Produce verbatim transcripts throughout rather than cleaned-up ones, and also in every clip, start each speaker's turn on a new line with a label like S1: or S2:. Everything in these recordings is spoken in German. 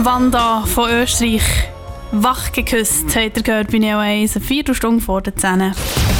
S1: Wanda von Österreich wach geküsst, habt ihr gehört bei Neo eins, eine Viertelstunde vor den Zähnen.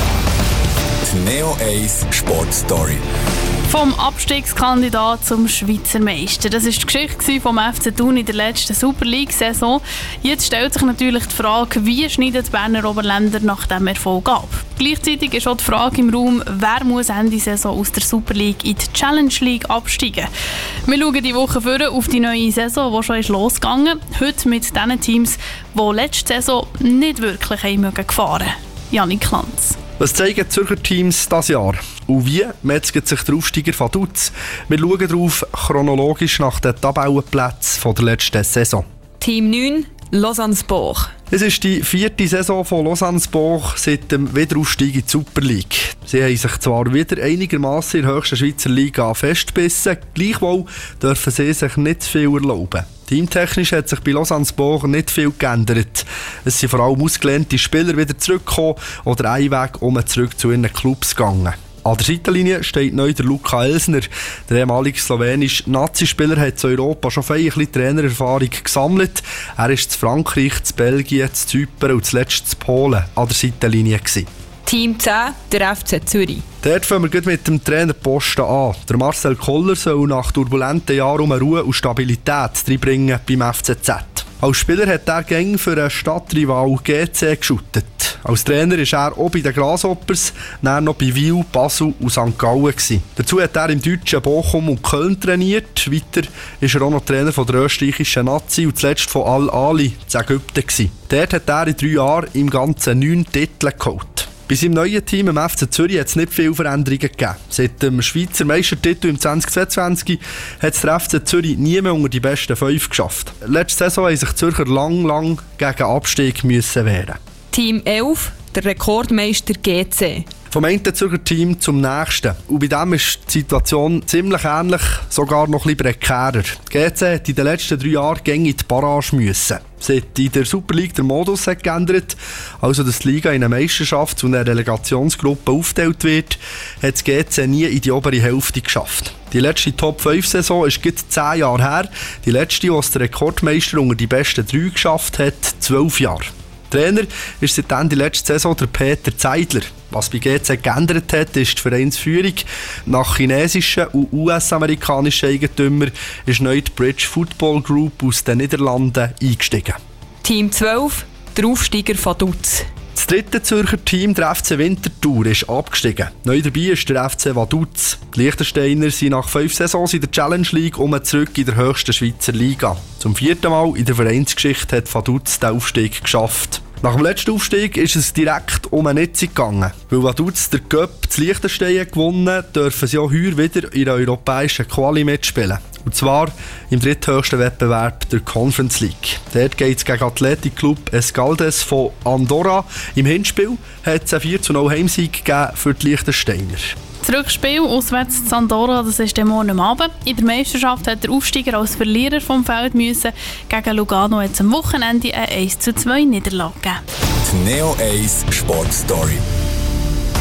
S2: Die Neo eins Sportstory.
S1: Vom Abstiegskandidat zum Schweizer Meister. Das war die Geschichte vom F C Thun in der letzten Super League-Saison. Jetzt stellt sich natürlich die Frage, wie schneiden die Berner Oberländer nach diesem Erfolg ab? Gleichzeitig ist auch die Frage im Raum, wer muss Ende Saison aus der Super League in die Challenge League absteigen. Wir schauen die Woche vor auf die neue Saison, die schon ist losgegangen. Heute mit den Teams, die letzte Saison nicht wirklich gefahren haben. Janik Klanz.
S3: Was zeigen die Zürcher Teams dieses Jahr? Und wie metzgt sich der Aufsteiger Vaduz? Wir schauen darauf chronologisch nach den Tabellenplätzen der letzten Saison.
S4: Team neun, Lausanne-Sport.
S3: Es ist die vierte Saison von Lausanne-Sport seit dem Wiederaufstieg in die Super League. Sie haben sich zwar wieder einigermaßen in der höchsten Schweizer Liga festgebissen, gleichwohl dürfen sie sich nicht zu viel erlauben. Teamtechnisch hat sich bei Lausanne-Sport nicht viel geändert. Es sind vor allem ausgelehnte Spieler wieder zurückgekommen oder einen Weg um zurück zu ihren Clubs gegangen. An der Seitenlinie steht neu der Luka Elsner. Der ehemalige slowenische Nazi-Spieler hat in Europa schon viel Trainererfahrung gesammelt. Er war zu Frankreich, zu Belgien, zu Zypern und zuletzt zu Polen an der Seitenlinie gewesen.
S4: Team zehn, der F C Zürich.
S3: Dort fangen wir mit dem Trainerposten an. Der Marcel Koller soll nach turbulenten Jahren Ruhe und Stabilität reinbringen beim F C Z. Als Spieler hat er gängig für einen Stadtrival G C geschuttet. Als Trainer war er auch bei den Grasshoppers, dann noch bei Wiel, Basel und Sankt Gallen gewesen. Dazu hat er im deutschen Bochum und Köln trainiert. Weiter war er auch noch Trainer von der österreichischen Nazi und zuletzt von Al-Ali in Ägypten gewesen. Dort hat er in drei Jahren im Ganzen neun Titel geholt. Bei seinem neuen Team im F C Zürich hat es nicht viele Veränderungen gegeben. Seit dem Schweizer Meistertitel im zweitausendzweiundzwanzig hat es der F C Zürich nie mehr unter die besten fünf geschafft. Letzte Saison mussten sich die Zürcher lang, lang gegen Abstieg müssen wehren.
S4: Team elf, der Rekordmeister G C.
S3: Vom einen Zürcher Team zum nächsten. Und bei dem ist die Situation ziemlich ähnlich, sogar noch ein bisschen prekärer. Die G C hat in den letzten drei Jahren gängig in die Barrage müssen. Seit in der Super League der Modus hat geändert, also dass die Liga in eine Meisterschaft und eine Relegationsgruppe aufgeteilt wird, hat die G C nie in die obere Hälfte geschafft. Die letzte Top fünf Saison ist gut zehn Jahre her. Die letzte, die der Rekordmeister unter die besten drei geschafft hat, zwölf Jahre. Trainer ist seit Ende letzter Saison der Peter Zeidler. Was bei G C geändert hat, ist die Vereinsführung. Nach chinesischen und U S-amerikanischen Eigentümern ist neu die Bridge Football Group aus den Niederlanden eingestiegen.
S4: Team zwölf, der Aufsteiger Vaduz.
S3: Das dritte Zürcher Team, der F C Winterthur, ist abgestiegen. Neu dabei ist der F C Vaduz. Die Liechtensteiner sind nach fünf Saisons in der Challenge League um zurück in der höchsten Schweizer Liga. Zum vierten Mal in der Vereinsgeschichte hat Vaduz den Aufstieg geschafft. Nach dem letzten Aufstieg ist es direkt um eine Netzung gegangen. Weil Vaduz der Cup zu Liechtenstein gewonnen, dürfen sie auch heuer wieder in der europäischen Quali mitspielen. Und zwar im dritthöchsten Wettbewerb der Conference League. Dort geht es gegen Athletic Club Escaldes von Andorra. Im Hinspiel hat es einen vier zu null Heimsieg gegeben für die Liechtensteiner.
S1: Das Rückspiel auswärts zu Andorra, das ist am Morgen am Abend. In der Meisterschaft hat der Aufsteiger als Verlierer vom Feld müssen. Gegen Lugano hat es am Wochenende eine eins zu zwei Niederlage gegeben.
S2: Die Neo eins Sportstory.